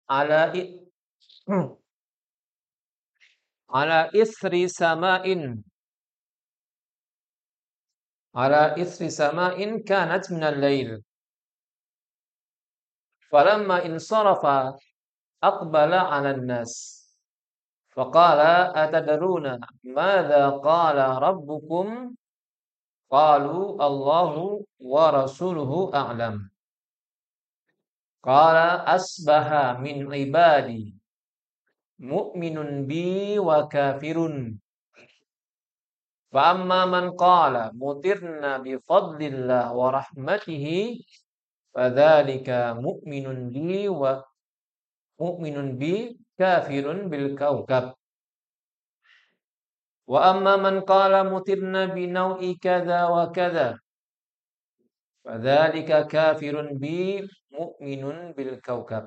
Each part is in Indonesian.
ala ala isri sama'in ala isri sama'in kanat minal lail. Falamma insarafa aqbala 'alan nas. Faqala atadruna madza qala rabbukum? Qalu Allahu wa rasuluhu a'lam. Qala asbaha min ibadi mu'minun bi wa kafirun. Fa amma man qala mutirna bi fadlillah wa rahmatihi fadzalika mu'minun bi kafirun bil kaukab. Wa amma man qala mutirna bi nau'i kadza wa kadza fadzalika kafirun bi mu'minun bil kaukab.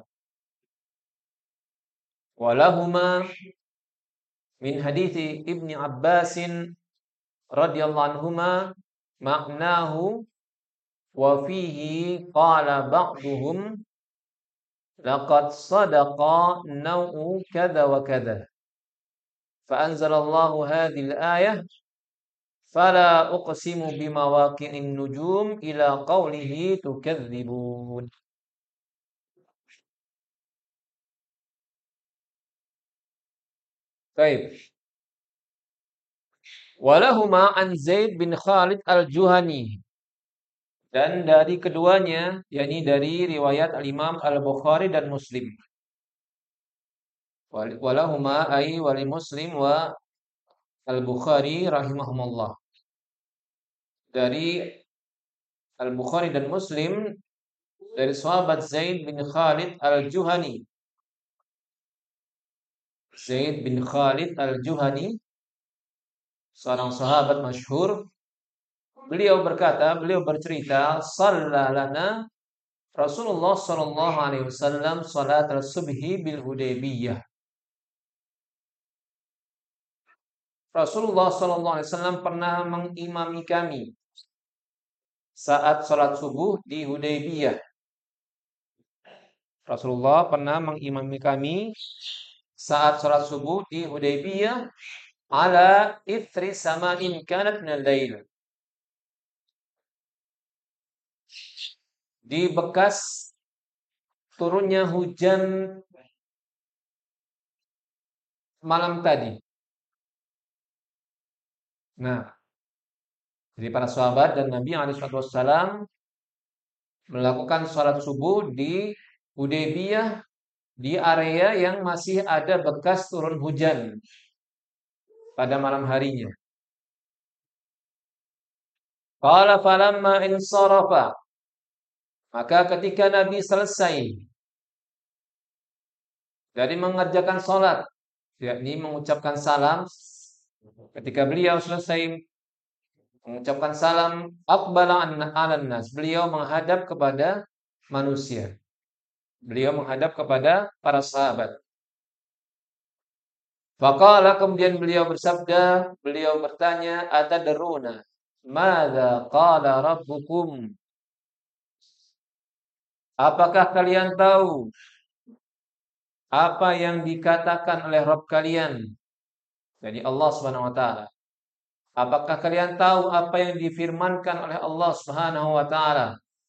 Walahuma min hadithi Ibni Abbasin radhiyallahu anhuma ma'nahu wa fihi qala ba'duhum laqad sadaqa naw'u kadza wa kadza. Fa anzalallahu hadhil ayah fala uqsimu bimawaqi'in nujum ila qawlihi tukadzibun. Baik. Walahuma an Zaid bin Khalid al-Juhani. Dan dari keduanya, yakni dari riwayat al-Imam al-Bukhari dan Muslim. Walahuma ay wali Muslim wa al-Bukhari rahimahumullah. Dari al-Bukhari dan Muslim dari sahabat Zaid bin Khalid al-Juhani. Zaid bin Khalid al-Juhani, seorang sahabat masyhur. Beliau bercerita, sallalana Rasulullah sallallahu alaihi wasallam salat al-subhi bil Hudaybiyah. Rasulullah sallallahu alaihi wasallam pernah mengimami kami saat salat subuh di Hudaybiyah. Rasulullah pernah mengimami kami saat salat subuh di Hudaybiyah ala ithri sama'in kanat minal lail. Di bekas turunnya hujan malam tadi. Nah, jadi para sahabat dan Nabi SAW melakukan sholat subuh di Hudaybiyah, di area yang masih ada bekas turun hujan pada malam harinya. Qala falamma insarafa, maka ketika Nabi selesai dari mengerjakan sholat, yakni mengucapkan salam, ketika beliau selesai mengucapkan salam, aqbala 'alan nas, beliau menghadap kepada manusia. Beliau menghadap kepada para sahabat. Faqala, kemudian beliau bersabda, beliau bertanya, atadruna madza qala rabbukum? Apakah kalian tahu apa yang dikatakan oleh Rabb kalian? Jadi Allah Subhanahu wa taala. Apakah kalian tahu apa yang difirmankan oleh Allah Subhanahu wa taala?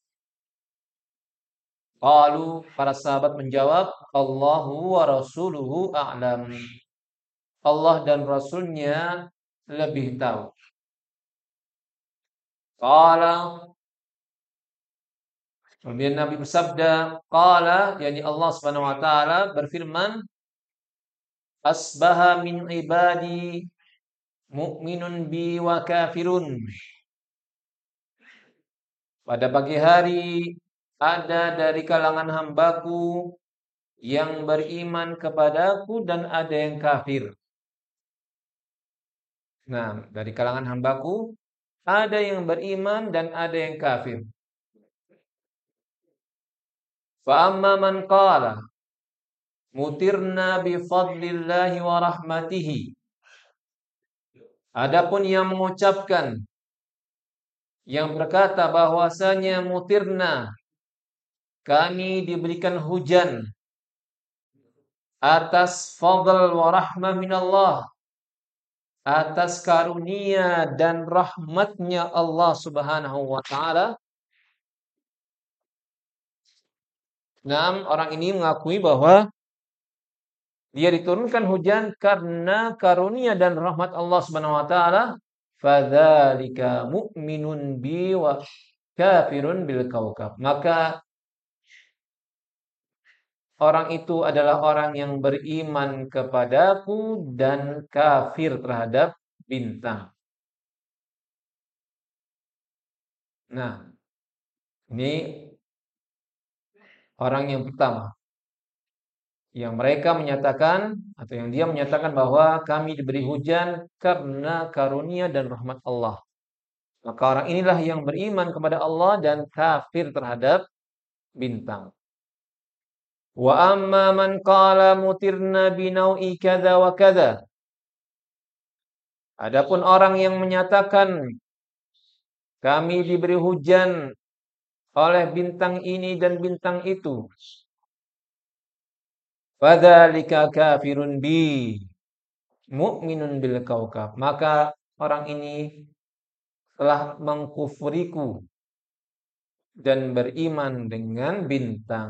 Qalu, para sahabat menjawab, Allahu wa rasuluhu a'lam. Allah dan Rasulnya lebih tahu. Qala, kemudian Nabi bersabda, qala, yakni Allah Subhanahu wa taala berfirman, asbaha min ibadi mu'minun bi wa kafirun. Pada pagi hari ada dari kalangan hambaku yang beriman kepadaku dan ada yang kafir. Nah, dari kalangan hambaku ada yang beriman dan ada yang kafir. Fa amma man qala mutirna bi fadlillahi wa rahmatihi. Adapun yang mengucapkan, yang berkata bahwasanya mutirna, kami diberikan hujan atas fadl wa rahmah minallah, atas karunia dan rahmatnya Allah Subhanahu wa taala. Nah, orang ini mengakui bahwa dia diturunkan hujan karena karunia dan rahmat Allah Subhanahu wa taala. Fadzalika mu'minun bi wa kafirun bil kaukab. Maka orang itu adalah orang yang beriman kepadaku dan kafir terhadap bintang. Nah, ini orang yang pertama. Yang mereka menyatakan atau yang dia menyatakan bahwa kami diberi hujan karena karunia dan rahmat Allah. Maka orang inilah yang beriman kepada Allah dan kafir terhadap bintang. Wa amma man qala mutirna binau'i kadza wa kadza. Adapun orang yang menyatakan kami diberi hujan oleh bintang ini dan bintang itu. Fadzalika kafirun bi mu'minun bil kaukab. Maka orang ini telah mengkufuriku dan beriman dengan bintang.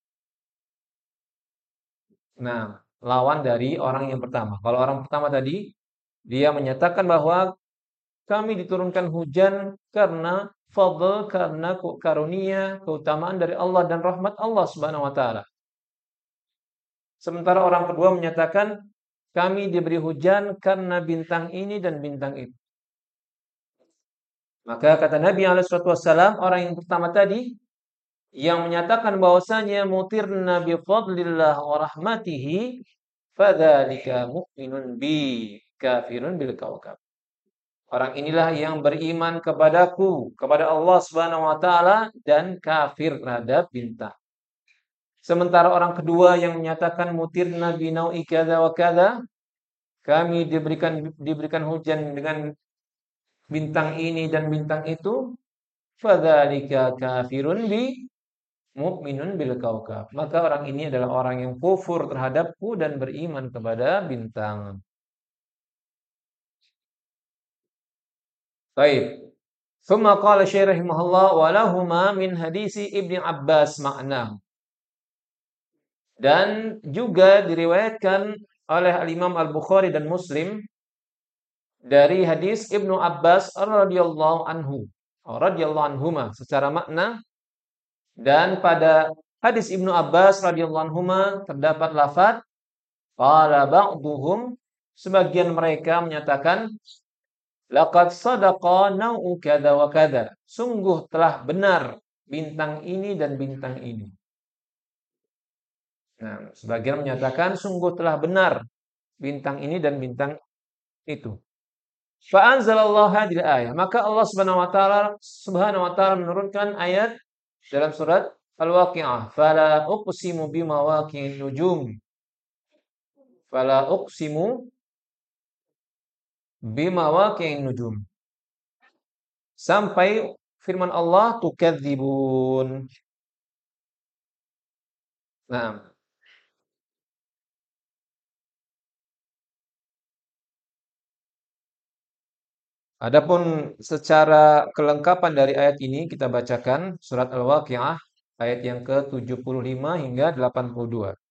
Nah, lawan dari orang yang pertama. Kalau orang pertama tadi, dia menyatakan bahwa kami diturunkan hujan karena fadl, karena karunia, keutamaan dari Allah dan rahmat Allah Subhanahu wa taala. Sementara orang kedua menyatakan kami diberi hujan karena bintang ini dan bintang itu. Maka kata Nabi SAW, orang yang pertama tadi yang menyatakan bahwasanya mutirna bi fadlillah wa rahmatihi fadzalika mu'minun bi kafirun bil kaukab. Orang inilah yang beriman kepadaku, kepada Allah Subhanahu wa taala dan kafir terhadap bintang. Sementara orang kedua yang menyatakan mutirna bi nau'i kadza wa kadza, kami diberikan hujan dengan bintang ini dan bintang itu, fadzalika kafirun bi mu'minun bil kaukab. Maka orang ini adalah orang yang kufur terhadapku dan beriman kepada bintang. Baik. Thumma qala Syekh rahimahullah wa lahuma min hadisi Ibnu Abbas makna. Dan juga diriwayatkan oleh Al-Imam Al-Bukhari dan Muslim dari hadis Ibnu Abbas radhiyallahu anhuma secara makna. Dan pada hadis Ibnu Abbas radhiyallahu anhuma terdapat lafaz qala ba'dhum, sebagian mereka menyatakan laqad sadaqa nau'u kadza wa kadza, sungguh telah benar bintang ini dan bintang ini. Nah, sebagian menyatakan sungguh telah benar bintang ini dan bintang itu. Fa anzalallahu hadhihi ayat, maka Allah Subhanahu wa taala menurunkan ayat dalam surat Al-Waqi'ah, fala uqsimu bimawaqi'in nujum. Fala uqsimu bimawaqi'in nujum. Sampai firman Allah tukadzibun. Nah, adapun secara kelengkapan dari ayat ini kita bacakan surat Al-Waqi'ah ayat yang ke-75 hingga 82.